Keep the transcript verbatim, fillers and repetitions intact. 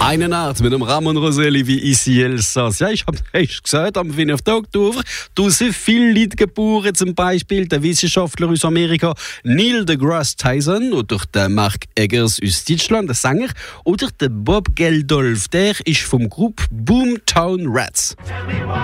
Eine Nacht mit dem Ramon Roseli wie ici Elsass. Ja, ich habe echt gesagt, am fünften Oktober, du sind viele Leute geboren, zum Beispiel der Wissenschaftler aus Amerika Neil deGrasse Tyson oder der Mark Eggers aus Deutschland, der Sänger, oder der Bob Geldof, der ist vom Group Boomtown Rats.